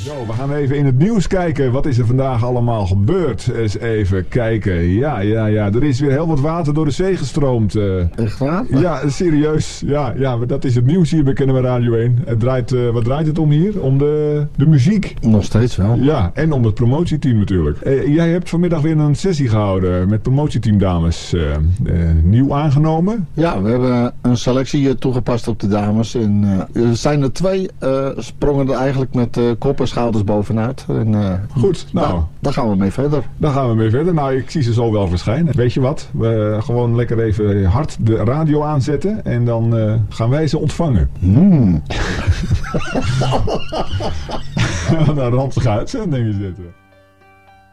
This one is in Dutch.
Zo, we gaan even in het nieuws kijken. Wat is er vandaag allemaal gebeurd? Eens even kijken. Ja. Er is weer heel wat water door de zee gestroomd. Echt waar? Ja, serieus. Ja, maar dat is het nieuws hier bij Kennemer Radio 1. Wat draait het om hier? Om de muziek. Nog steeds wel. Ja, en om het promotieteam natuurlijk. Jij hebt vanmiddag weer een sessie gehouden met promotieteamdames. Nieuw aangenomen? Ja, we hebben een selectie toegepast op de dames. En er zijn er 2 sprongen er eigenlijk met kop en schouders bovenuit. En, goed, nou. Daar gaan we mee verder. Daar gaan we mee verder. Nou, ik zie ze zo wel verschijnen. Weet je wat? We gewoon lekker even hard de radio aanzetten. En dan gaan wij ze ontvangen. Naar een ranzige uitzending zitten.